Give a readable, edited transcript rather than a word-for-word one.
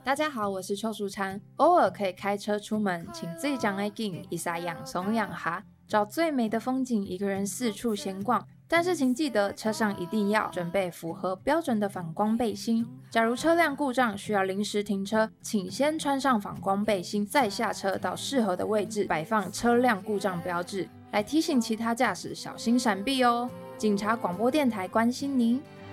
大家好，我是邱淑婵。偶尔可以开车出门，请自己讲爱紧，一撒养怂养哈，找最美的风景，一个人四处闲逛。但是请记得，车上一定要准备符合标准的反光背心。假如车辆故障需要临时停车，请先穿上反光背心，再下车到适合的位置摆放车辆故障标志，来提醒其他驾驶小心闪避哦。警察广播电台关心您。